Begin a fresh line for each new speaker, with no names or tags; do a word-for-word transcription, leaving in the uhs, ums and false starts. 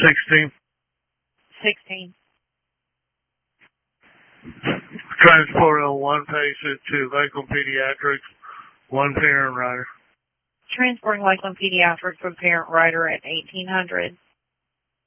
sixteen.
sixteen.
Transport on one patient to Lakeland Pediatrics, one parent rider.
Transporting Lakeland Pediatrics with parent rider at eighteen hundred.